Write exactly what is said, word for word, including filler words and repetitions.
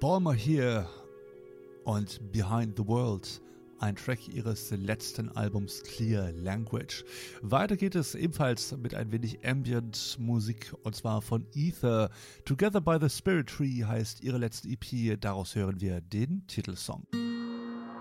Balmer hier und Behind the World, ein Track ihres letzten Albums Clear Language. Weiter geht es ebenfalls mit ein wenig Ambient-Musik und zwar von Ether. Together by the Spirit Tree heißt ihre letzte E P, daraus hören wir den Titelsong.